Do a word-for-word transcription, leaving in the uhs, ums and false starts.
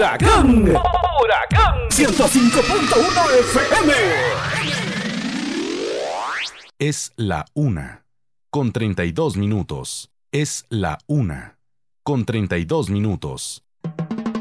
Huracán. Huracán. ciento cinco punto uno F M. Es la una, con treinta y dos minutos. Es la una, con treinta y dos minutos.